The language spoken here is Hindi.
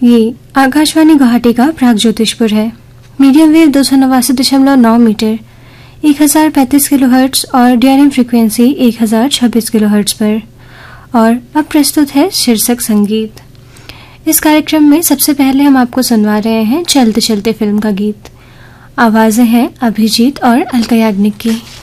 ये आकाशवाणी गुवाहाटी का प्रागज्योतिषपुर है। मीडियम वेव 289.9 मीटर 1035 किलोहर्ट्ज और डीआरएम फ्रीक्वेंसी 1026 किलोहर्ट्ज पर। और अब प्रस्तुत है शीर्षक संगीत। इस कार्यक्रम में सबसे पहले हम आपको सुनवा रहे हैं चलते चलते फिल्म का गीत। आवाजें हैं अभिजीत और अलका याग्निक की।